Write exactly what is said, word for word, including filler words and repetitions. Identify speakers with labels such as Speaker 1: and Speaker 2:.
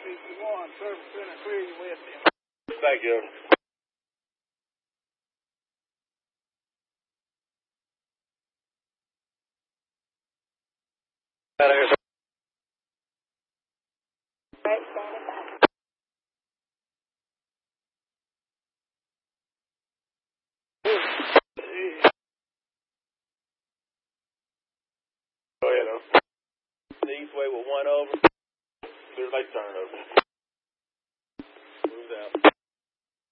Speaker 1: fifty-one, service center, clear you west end.
Speaker 2: Thank you. Go ahead, though. The Eastway with one over. There's like turnover. Moves out.